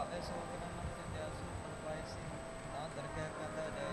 Ay, so, ganun lang din, so, advising, na derkaya kada,